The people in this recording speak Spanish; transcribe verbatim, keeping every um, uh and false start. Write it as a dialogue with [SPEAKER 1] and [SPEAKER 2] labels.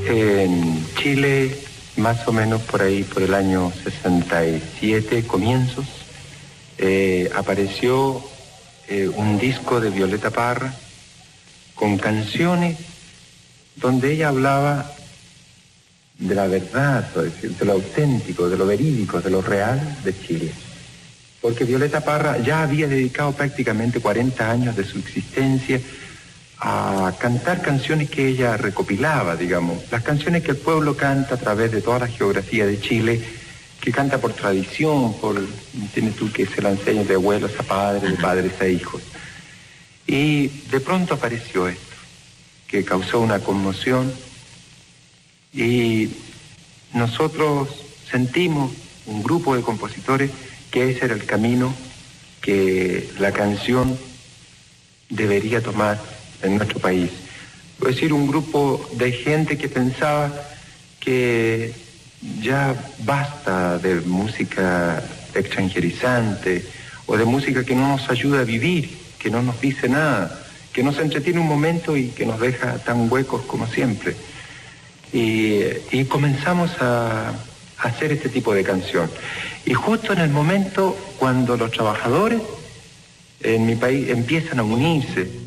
[SPEAKER 1] En Chile, más o menos por ahí, por el año sesenta y siete, comienzos, eh, apareció eh, un disco de Violeta Parra con canciones donde ella hablaba de la verdad, es decir, de lo auténtico, de lo verídico, de lo real de Chile. Porque Violeta Parra ya había dedicado prácticamente cuarenta años de su existencia a cantar canciones que ella recopilaba, digamos, las canciones que el pueblo canta a través de toda la geografía de Chile, que canta por tradición, por, tienes tú que se la enseña de abuelos a padres, de padres a hijos. Y de pronto apareció esto, que causó una conmoción, y nosotros sentimos, un grupo de compositores, que ese era el camino que la canción debería tomar en nuestro país. Es decir, un grupo de gente que pensaba que ya basta de música extranjerizante o de música que no nos ayuda a vivir, que no nos dice nada, que nos entretiene un momento y que nos deja tan huecos como siempre. Y, y comenzamos a, a hacer este tipo de canción. Y justo en el momento cuando los trabajadores en mi país empiezan a unirse,